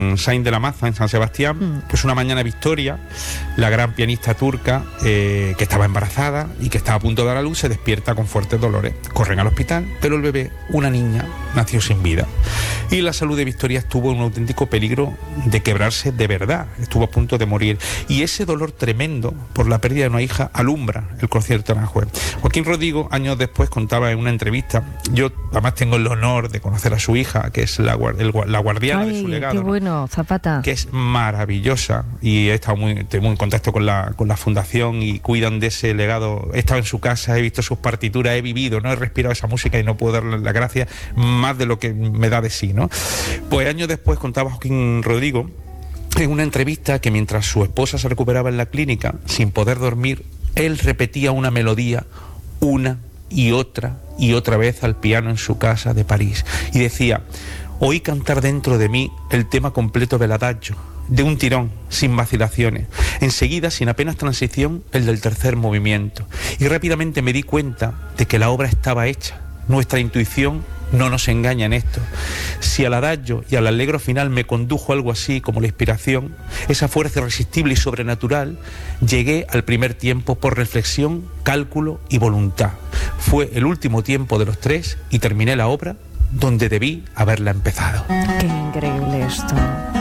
Saint de la Maza, en San Sebastián, pues una mañana Victoria, la gran pianista turca, que estaba embarazada y que estaba a punto de dar a luz, se despierta con fuertes dolores. Corren al hospital, pero el bebé, una niña, nació sin vida. Y la salud de Victoria estuvo en un auténtico peligro de quebrarse de verdad, estuvo a punto de morir. Y ese dolor tremendo por la pérdida de una hija alumbra el concierto de Aranjuez. Joaquín Rodrigo, años después, contaba en una entrevista, yo además tengo el honor de conocer a su hija, que es la guardiana de su legado. Qué bueno, Zapata. Que es maravillosa, y he estado muy en contacto con la fundación y cuidan de ese legado. He estado en su casa, he visto sus partituras, he vivido, no he respirado esa música y no puedo darle las gracias más de lo que me da de sí, ¿no? Pues años después contaba Joaquín Rodrigo en una entrevista que mientras su esposa se recuperaba en la clínica, sin poder dormir, él repetía una melodía una y otra vez al piano en su casa de París, y decía: oí cantar dentro de mí el tema completo del adagio, de un tirón, sin vacilaciones. Enseguida, sin apenas transición, el del tercer movimiento. Y rápidamente me di cuenta de que la obra estaba hecha. Nuestra intuición no nos engaña en esto. Si al adagio y al allegro final me condujo algo así como la inspiración, esa fuerza irresistible y sobrenatural, llegué al primer tiempo por reflexión, cálculo y voluntad. Fue el último tiempo de los tres y terminé la obra donde debí haberla empezado. Qué increíble esto.